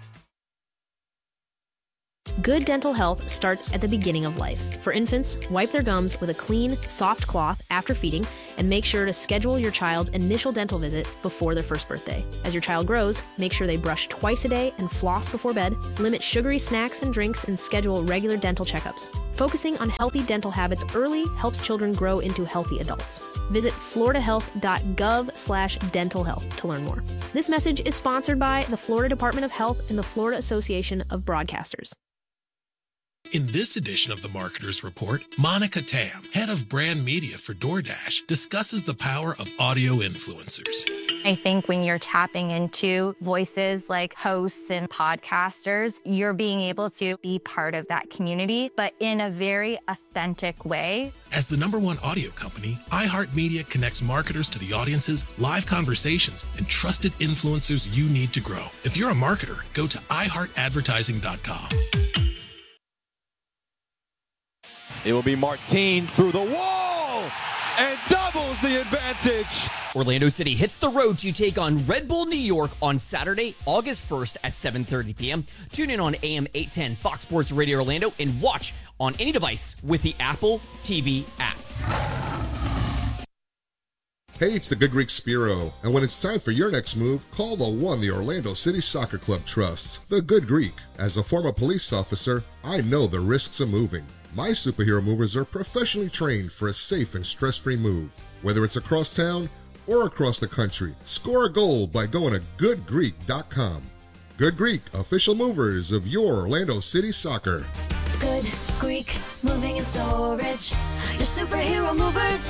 Good dental health starts at the beginning of life. For infants, wipe their gums with a clean, soft cloth after feeding, and make sure to schedule your child's initial dental visit before their first birthday. As your child grows, make sure they brush twice a day and floss before bed, limit sugary snacks and drinks, and schedule regular dental checkups. Focusing on healthy dental habits early helps children grow into healthy adults. Visit floridahealth.gov/dental health to learn more. This message is sponsored by the Florida Department of Health and the Florida Association of Broadcasters. In this edition of the Marketer's Report, Monica Tam, head of brand media for DoorDash, discusses the power of audio influencers. I think when you're tapping into voices like hosts and podcasters, you're being able to be part of that community, but in a very authentic way. As the #1 audio company, iHeartMedia connects marketers to the audiences, live conversations, and trusted influencers you need to grow. If you're a marketer, go to iHeartAdvertising.com. It will be Martin through the wall and doubles the advantage. Orlando City hits the road to take on Red Bull New York on Saturday, August 1st at 7:30 p.m. Tune in on AM 810 Fox Sports Radio Orlando and watch on any device with the Apple TV app. Hey, it's the Good Greek Spiro, and when it's time for your next move, call the one the Orlando City Soccer Club trusts, the Good Greek. As a former police officer, I know the risks of moving. My superhero movers are professionally trained for a safe and stress-free move. Whether it's across town or across the country, score a goal by going to goodgreek.com. Good Greek, official movers of your Orlando City Soccer. Good Greek, moving and storage, your superhero movers.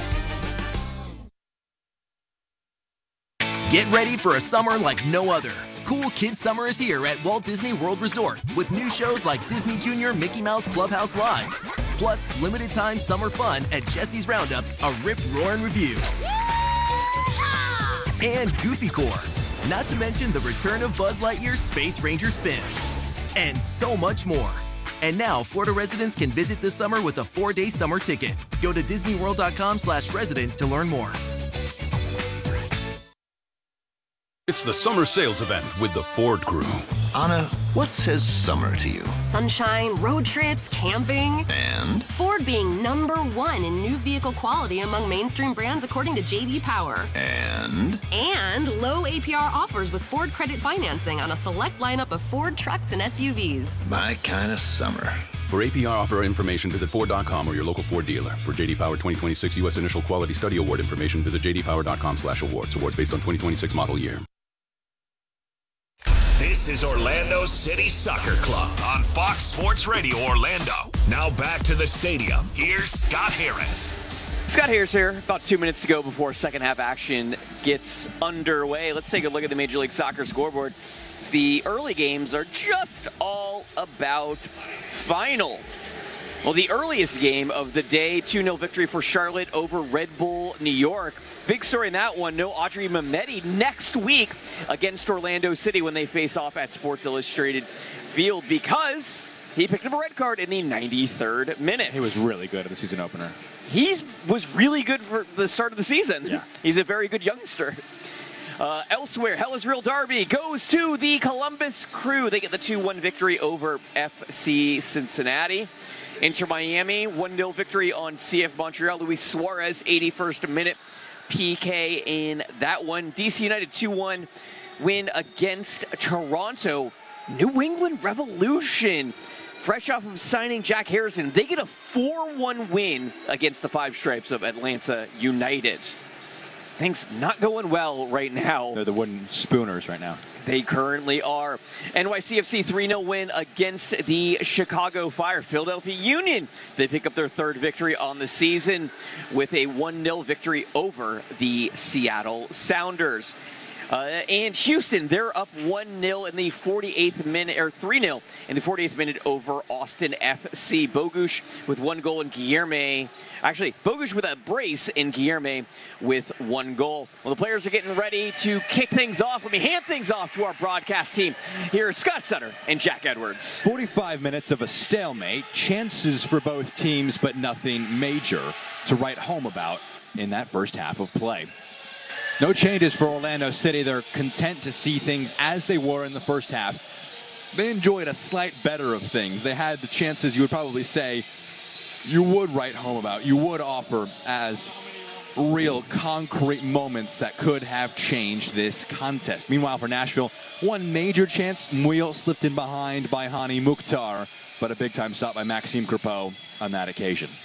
Get ready for a summer like no other. Cool Kids Summer is here at Walt Disney World Resort with new shows like Disney Junior Mickey Mouse Clubhouse Live. Plus, limited time summer fun at Jesse's Roundup, a Rip Roarin' review. And Goofy Corps. Not to mention the return of Buzz Lightyear's Space Ranger Spin. And so much more. And now, Florida residents can visit this summer with a 4-day summer ticket. Go to DisneyWorld.com/resident to learn more. It's the summer sales event with the Ford Crew. Anna, what says summer to you? Sunshine, road trips, camping. And? Ford being #1 in new vehicle quality among mainstream brands according to J.D. Power. And? And low APR offers with Ford credit financing on a select lineup of Ford trucks and SUVs. My kind of summer. For APR offer information, visit Ford.com or your local Ford dealer. For J.D. Power 2026 U.S. Initial Quality Study Award information, visit jdpower.com/awards. Awards based on 2026 model year. This is Orlando City Soccer Club on Fox Sports Radio Orlando. Now back to the stadium. Here's Scott Harris. Scott Harris here. About 2 minutes to go before second half action gets underway. Let's take a look at the Major League Soccer scoreboard. The early games are just all about final. Well, the earliest game of the day, 2-0 victory for Charlotte over Red Bull New York. Big story in that one, no Audrey Mehmeti next week against Orlando City when they face off at Sports Illustrated Field because he picked up a red card in the 93rd minute. He was really good at the season opener. He was really good for the start of the season. Yeah. He's a very good youngster. Elsewhere, Hellas Real Derby goes to the Columbus Crew. They get the 2-1 victory over FC Cincinnati. Inter Miami, 1-0 victory on CF Montreal. Luis Suarez, 81st minute PK in that one. DC United 2-1 win against Toronto. New England Revolution, fresh off of signing Jack Harrison, they get a 4-1 win against the Five Stripes of Atlanta United. Things not going well right now. They're the wooden spooners right now. They currently are. NYCFC 3-0 win against the Chicago Fire. Philadelphia Union, they pick up their third victory on the season with a 1-0 victory over the Seattle Sounders. And Houston, they're up 1-0 in the 48th minute, or 3-0 in the 48th minute over Austin FC. Bogusz with 1 goal and Guilherme. Actually, Bogusz with a brace and Guilherme with 1 goal. Well, the players are getting ready to kick things off. Let me hand things off to our broadcast team. Here's Scott Sutter and Jack Edwards. 45 minutes of a stalemate. Chances for both teams, but nothing major to write home about in that first half of play. No changes for Orlando City. They're content to see things as they were in the first half. They enjoyed a slight better of things. They had the chances you would probably say you would write home about, you would offer as real concrete moments that could have changed this contest. Meanwhile, for Nashville, one major chance, Muil slipped in behind by Hani Mukhtar, but a big-time stop by Maxime Crepeau on that occasion.